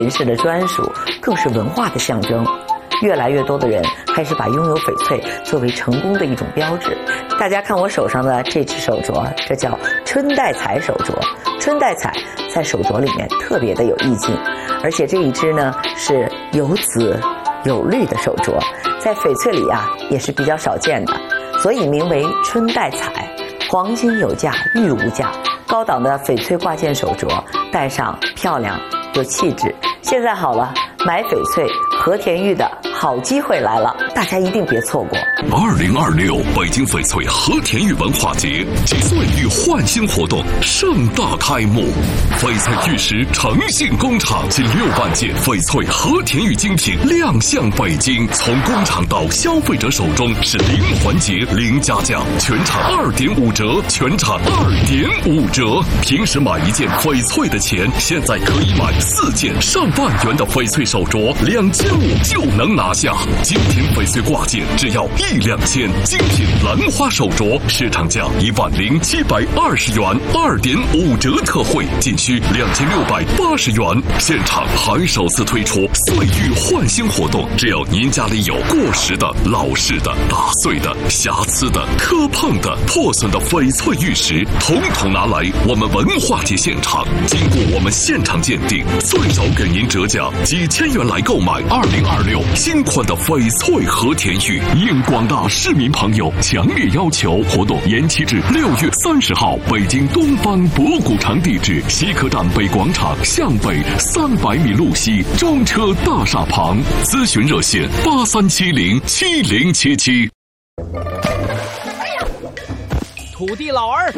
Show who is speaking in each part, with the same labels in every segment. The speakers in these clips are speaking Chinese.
Speaker 1: 人士的专属，更是文化的象征。越来越多的人开始把拥有翡翠作为成功的一种标志。大家看我手上的这只手镯，这叫春带彩手镯。春带彩在手镯里面特别的有意境，而且这一只呢是有紫有绿的手镯，在翡翠里啊也是比较少见的，所以名为春带彩。黄金有价，玉无价，高档的翡翠挂件手镯，戴上漂亮有气质。现在好了，买翡翠和田玉的好机会来了，大家一定别错过。
Speaker 2: 2026北京翡翠和田玉文化节及岁玉焕新活动盛大开幕，翡翠玉石诚信工厂近6万件翡翠和田玉精品亮相北京，从工厂到消费者手中是零环节零加价，全场2.5折，全场2.5折。平时买一件翡翠的钱，现在可以买4件上万元的翡翠手镯，2500就能拿下。精品翡翠挂件只要12000，精品兰花手镯市场价10720元，2.5折特惠仅需2680元。现场还首次推出岁玉焕新活动，只要您家里有过时的、老式的、打碎的、瑕疵的、磕碰的、破损的翡翠玉石，统统拿来我们文化节现场，经过我们现场鉴定，最少给您折价几千元来购买2026新款的翡翠和田玉。应广大市民朋友强烈要求，活动延期至6月30号，北京东方博古城地址西客站北广场向北300米路西中车大厦旁，咨询热线83707077。
Speaker 3: 土地老儿，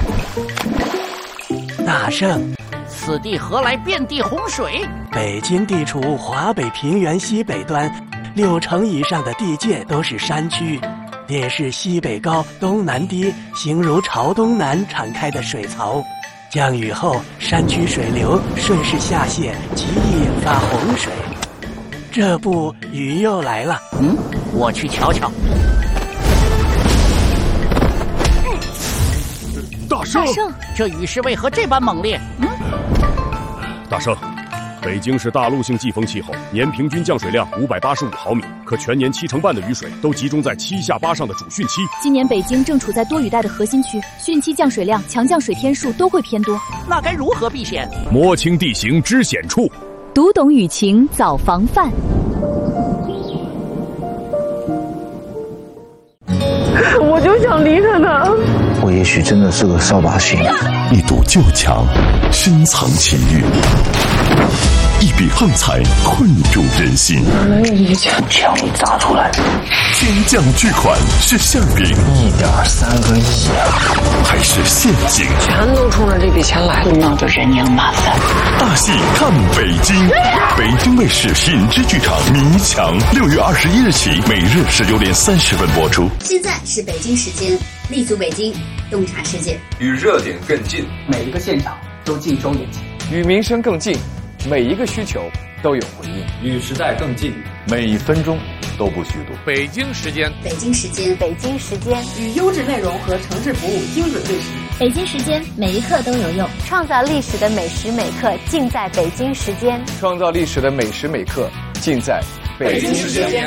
Speaker 4: 大圣，
Speaker 3: 此地何来遍地洪水？
Speaker 4: 北京地处华北平原西北端，60%以上的地界都是山区，也是西北高东南低，形如朝东南敞开的水槽。降雨后，山区水流顺势下泄，极易引发洪水。这不，雨又来了。
Speaker 3: 我去瞧瞧。
Speaker 5: 大圣，
Speaker 3: 这雨势为何这般猛烈？
Speaker 5: 大圣，北京是大陆性季风气候，年平均降水量585毫米，可全年7成半的雨水都集中在7下8上的主汛期。
Speaker 6: 今年北京正处在多雨带的核心区，汛期降水量、强降水天数都会偏多。
Speaker 3: 那该如何避险？
Speaker 5: 摸清地形知险处，
Speaker 6: 读懂雨情早防范。
Speaker 7: 我就想离开他。
Speaker 8: 我也许真的是个扫把星。
Speaker 2: 一堵旧墙，深藏情欲；一笔横财，困住人心。
Speaker 7: 哪来的这些钱？
Speaker 8: 墙里砸出来。
Speaker 2: 天降巨款是馅饼
Speaker 8: 1.3个亿啊！
Speaker 2: 还是陷阱？
Speaker 7: 全都冲着这笔钱来，
Speaker 8: 闹得人仰马翻。
Speaker 2: 大戏看北京，北京卫视品质剧场《迷墙》6月21日起，每日19点30分播出。
Speaker 9: 现在是北京时间，立足北京，洞察世界，
Speaker 10: 与热点更近，
Speaker 11: 每一个现场都尽收眼前；
Speaker 10: 与民生更近，每一个需求都有回应；
Speaker 11: 与时代更近，
Speaker 10: 每一分钟都不虚度。
Speaker 12: 北京时间，
Speaker 9: 北京时间，
Speaker 13: 北京时间，
Speaker 14: 与优质内容和城市服务精准对齐。
Speaker 15: 北京时间，每一刻都有用，
Speaker 13: 创造历史的每时每刻尽在北京时间。
Speaker 10: 创造历史的每时每刻尽在北京时间。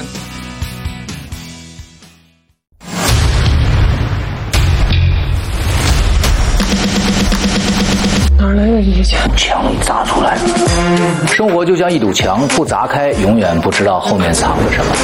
Speaker 7: 哪来的这些钱？
Speaker 8: 墙里砸出来。
Speaker 16: 生活就像一堵墙，不砸开，永远不知道后面藏着什么。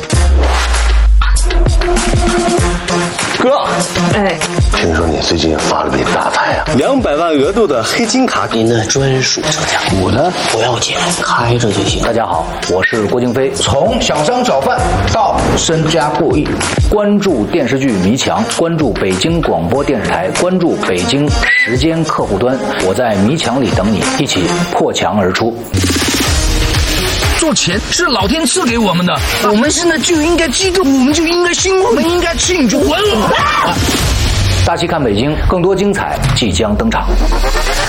Speaker 8: 哥，
Speaker 7: 哎，
Speaker 8: 听说你最近发了笔大财啊，200万额度的黑金卡，您的专属特价。我呢不要钱，开着就行。
Speaker 16: 大家好，我是郭京飞。
Speaker 17: 从小商小贩到身家过亿，
Speaker 16: 关注电视剧《迷墙》，关注北京广播电视台，关注北京时间客户端。我在迷墙里等你，一起破墙而出。
Speaker 17: 做钱是老天赐给我们的，我们现在就应该激动，我们就应该兴奋，我们应该庆祝。
Speaker 16: 大戏看北京，更多精彩即将登场。